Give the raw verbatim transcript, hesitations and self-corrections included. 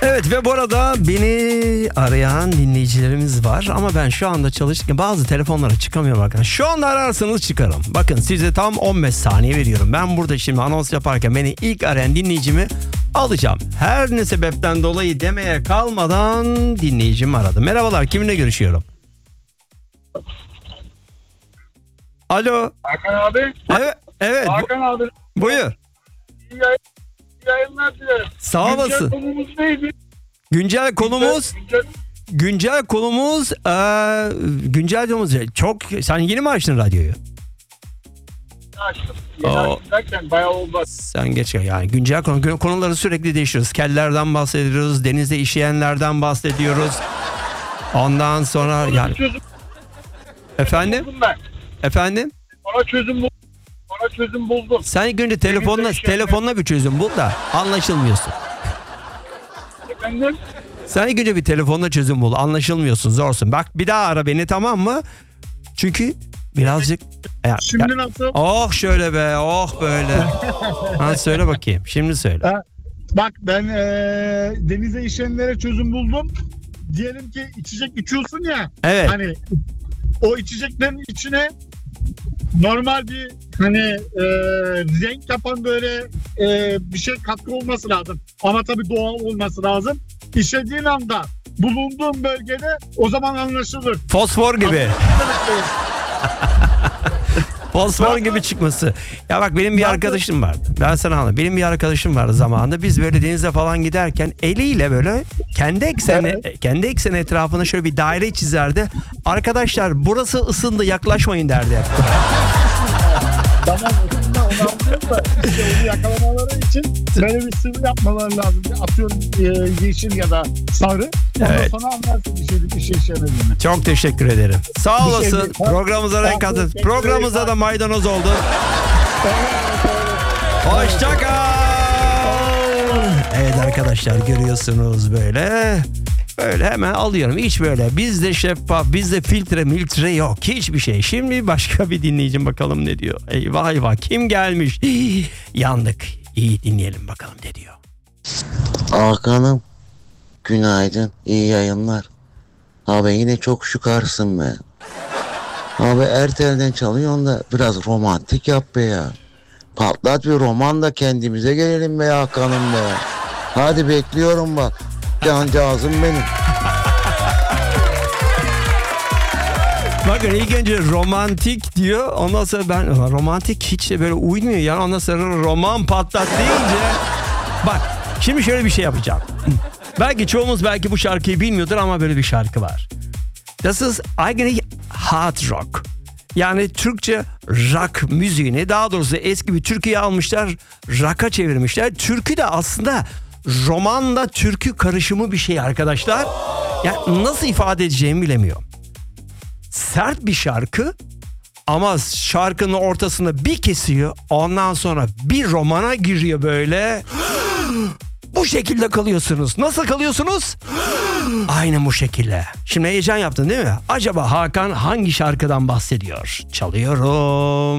Evet ve bu arada beni arayan dinleyicilerimiz var ama ben şu anda çalışırken bazı telefonlara çıkamıyorum arkadaşlar. Şu anda ararsanız çıkarım. Bakın size tam on beş saniye veriyorum. Ben burada şimdi anons yaparken beni ilk arayan dinleyicimi alacağım. Her ne sebepten dolayı demeye kalmadan dinleyicimi aradı. Merhabalar, kiminle görüşüyorum? Alo. Hakan abi. Evet. Evet. Hakan abi. Buyur. İyi yayın, iyi yayınlar dilerim. Sağ olasın. Güncel konumuz neydi? Güncel konumuz Güncel, güncel konumuz ee, güncel konumuz çok. Sen yeni mi açtın radyoyu? açtım. Yeni Oo. açtım derken bayağı oldu. Sen geç yani güncel konu, konuları sürekli değiştiriyoruz. Kellerden bahsediyoruz, denizde işeyenlerden bahsediyoruz. Ondan sonra Ona yani çözüm efendim buldum ben. efendim Ona çözüm buldum. Ona çözüm buldum. sen ilk önce telefonla Denizde işeyenler- telefonla bir çözüm bul da anlaşılmıyorsun. Efendim? Sen ilk önce bir telefonla çözüm bul, anlaşılmıyorsun, zorsun. Bak bir daha ara beni, tamam mı? Çünkü birazcık ya, Şimdi ya- nasıl? oh şöyle be, oh böyle. Ha, söyle bakayım, şimdi söyle. Ha, Bak ben eee, denize işeyenlere çözüm buldum. Diyelim ki içecek içiyorsun ya. Evet. Hani o içeceklerin içine normal bir hani eee, renk yapan böyle eee, bir şey katkı olması lazım. Ama tabii doğal olması lazım. İşediğin anda bulunduğun bölgede o zaman anlaşılır. Fosfor gibi. Fosfor gibi çıkması. Ya bak benim bir Nasıl? arkadaşım vardı. Ben sana anlatayım. Benim bir arkadaşım vardı zamanında. Biz böyle denize falan giderken eliyle böyle kendi ekseni kendi ekseni etrafına şöyle bir daire çizerdi. Arkadaşlar burası ısındı, yaklaşmayın derdi. Tamam, aslında onu anlıyorum da işte onu yakalamaları için böyle bir sıvı yapmaları lazım. Atıyorum eee, yeşil ya da sarı. Ondan Evet. sonra anlarsın bir şey, bir şey işlemediğini. Çok teşekkür ederim. Sağ Bir şey olasın. değil. Programımıza renk Tamam, kattın. teşekkür ederim. Programımıza da maydanoz oldu. Hoşça kal. Evet arkadaşlar, görüyorsunuz böyle. Böyle hemen alıyorum. Hiç böyle bizde şeffaf, bizde filtre miltre yok. Hiçbir şey. Şimdi başka bir dinleyicim, bakalım ne diyor. Eyvah eyvah, kim gelmiş? Hii, yandık. İyi dinleyelim bakalım ne diyor. Hakan'ım, günaydın, iyi yayınlar. Abi yine çok şıkarsın be. Abi Ertel'den çalıyorsun da biraz romantik yap be ya. Patlat bir roman da kendimize gelelim be Hakan'ım be. Hadi bekliyorum bak. Cancağızım benim. Bakın ilk önce romantik diyor. Ondan sonra ben romantik hiç de böyle uymuyor yani. Ondan sonra roman patlat deyince bak şimdi şöyle bir şey yapacağım. Belki çoğumuz belki bu şarkıyı bilmiyordur ama böyle bir şarkı var. This is eigentlich hard rock. Yani Türkçe rock müziğini, daha doğrusu eski bir türküyü almışlar, rock'a çevirmişler. Türkü de aslında romanla türkü karışımı bir şey arkadaşlar. Yani nasıl ifade edeceğimi bilemiyorum. Sert bir şarkı ama şarkının ortasında bir kesiyor, ondan sonra bir romana giriyor böyle. Bu şekilde kalıyorsunuz. Nasıl kalıyorsunuz? Aynen bu şekilde. Şimdi heyecan yaptın değil mi? Acaba Hakan hangi şarkıdan bahsediyor? Çalıyorum.